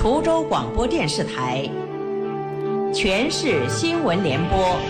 滁州广播电视台全市新闻联播。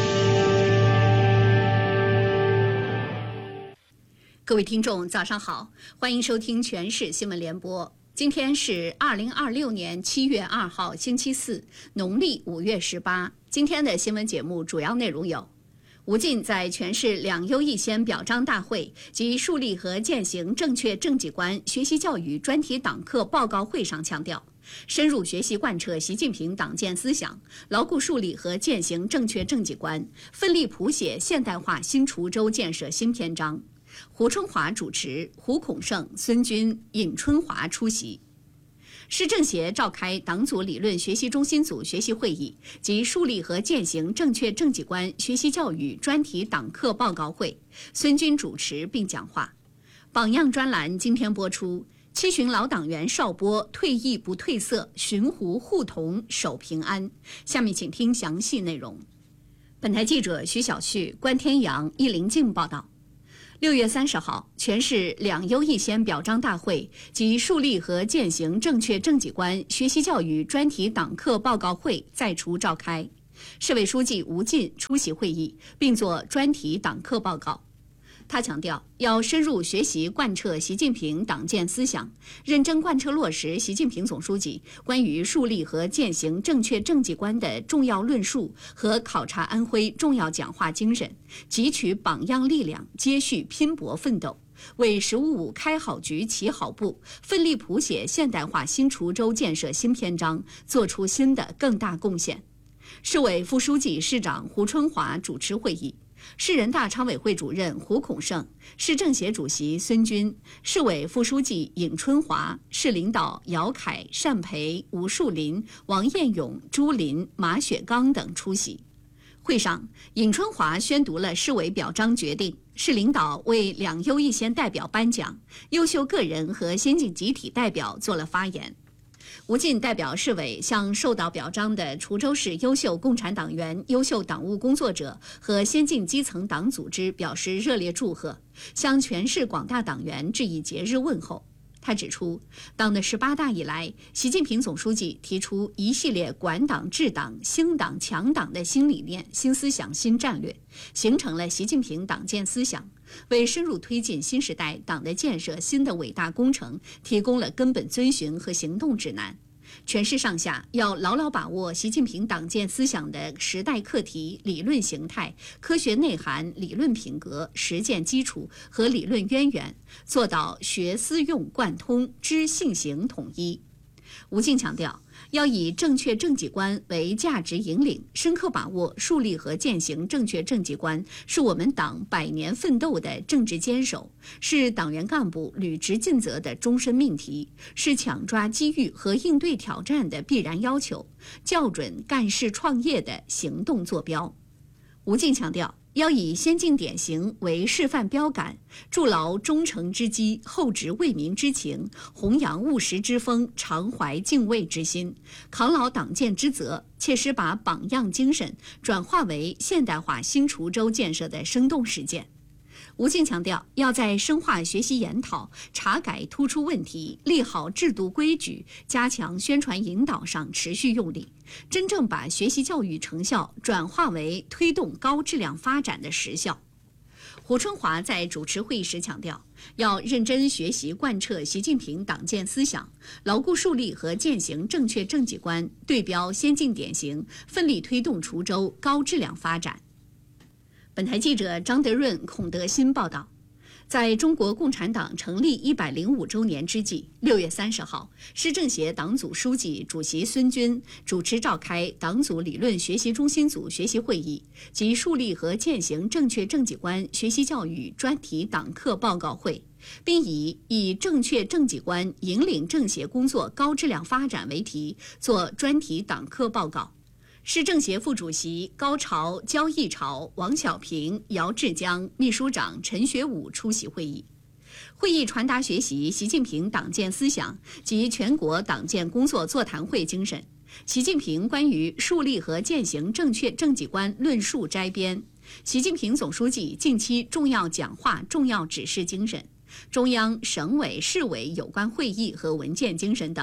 各位听众早上好，欢迎收听全市新闻联播。今天是2026年7月2号星期四，农历5月18。今天的新闻节目主要内容有：吴进在全市两优一先表彰大会及树立和践行正确政绩观学习教育专题党课报告会上强调，深入学习贯彻习近平党建思想，牢固树立和践行正确政绩观，奋力谱写现代化新滁州建设新篇章。胡春华主持，胡孔胜、孙军、尹春华出席。市政协召开党组理论学习中心组学习会议及树立和践行正确政绩观学习教育专题党课报告会，孙军主持并讲话。榜样专栏今天播出，七旬老党员邵波退役不褪色，寻湖互同守平安。下面请听详细内容。本台记者徐小旭、关天阳、易林静报道。6月30号，全市两优一先表彰大会及树立和践行正确政绩观学习教育专题党课报告会在滁召开。市委书记吴进出席会议，并作专题党课报告。他强调，要深入学习贯彻习近平党建思想，认真贯彻落实习近平总书记关于树立和践行正确政绩观的重要论述和考察安徽重要讲话精神，汲取榜样力量，接续拼搏奋斗，为“十五五”开好局、起好步，奋力谱写现代化新滁州建设新篇章，做出新的更大贡献。市委副书记、市长胡春华主持会议。市人大常委会主任胡孔胜、市政协主席孙军、市委副书记尹春华、市领导姚凯、单培、吴树林、王彦勇、朱林、马雪刚等出席。会上，尹春华宣读了市委表彰决定，市领导为两优一先代表颁奖，优秀个人和先进集体代表做了发言。吴进代表市委向受到表彰的滁州市优秀共产党员、优秀党务工作者和先进基层党组织表示热烈祝贺，向全市广大党员致以节日问候。他指出，党的18大以来，习近平总书记提出一系列管党治党、兴党强党的新理念、新思想、新战略，形成了习近平党建思想，为深入推进新时代党的建设新的伟大工程提供了根本遵循和行动指南。全市上下要牢牢把握习近平党建思想的时代课题、理论形态、科学内涵、理论品格、实践基础和理论渊源，做到学思用贯通、知信行统一。吴进强调，要以正确政绩观为价值引领，深刻把握树立和践行正确政绩观，是我们党100年奋斗的政治坚守，是党员干部履职尽责的终身命题，是抢抓机遇和应对挑战的必然要求，校准干事创业的行动坐标。吴进强调，要以先进典型为示范标杆，筑牢忠诚之基，厚植为民之情，弘扬务实之风，常怀敬畏之心，扛牢党建之责，切实把榜样精神转化为现代化新滁州建设的生动实践。吴进强调，要在深化学习研讨、查改突出问题、立好制度规矩、加强宣传引导上持续用力，真正把学习教育成效转化为推动高质量发展的实效。胡春华在主持会议时强调，要认真学习贯彻习近平党建思想，牢固树立和践行正确政绩观，对标先进典型，奋力推动滁州高质量发展。本台记者张德润、孔德新报道，在中国共产党成立105周年之际，6月30号，市政协党组书记、主席孙军主持召开党组理论学习中心组学习会议及树立和践行正确政绩观学习教育专题党课报告会，并以正确政绩观引领政协工作高质量发展为题做专题党课报告。市政协副主席高潮、焦义潮、王小平、姚志江、秘书长陈学武出席会议。会议传达学习习近平党建思想及全国党建工作座谈会精神，习近平关于树立和践行正确政绩观论述摘编，习近平总书记近期重要讲话、重要指示精神，中央、省委、市委有关会议和文件精神等。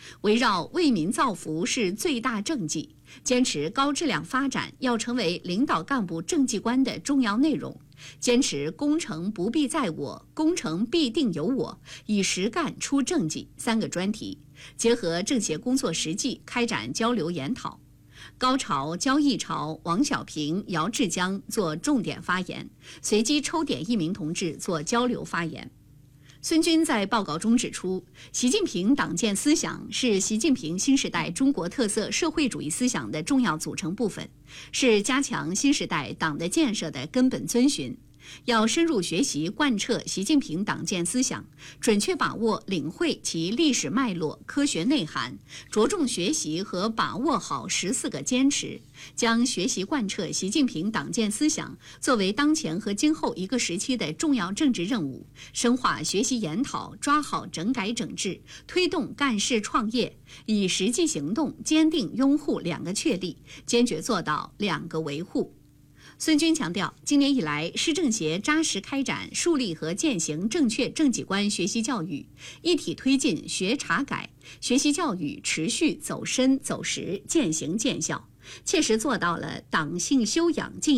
围绕为民造福是最大政绩，坚持高质量发展要成为领导干部政绩观的重要内容，坚持工程不必在我，工程必定有我，以实干出政绩3个专题，结合政协工作实际开展交流研讨。高潮、焦义潮、王小平、姚志江做重点发言，随机抽点1名同志做交流发言。孙军在报告中指出，习近平党建思想是习近平新时代中国特色社会主义思想的重要组成部分，是加强新时代党的建设的根本遵循。要深入学习贯彻习近平党建思想，准确把握领会其历史脉络、科学内涵，着重学习和把握好14个坚持，将学习贯彻习近平党建思想作为当前和今后一个时期的重要政治任务，深化学习研讨，抓好整改整治，推动干事创业，以实际行动坚定拥护2个确立，坚决做到2个维护。孙军强调，今年以来，市政协扎实开展树立和践行正确政绩观学习教育，一体推进学查改，学习教育持续走深走实，渐行渐效，切实做到了党性修养进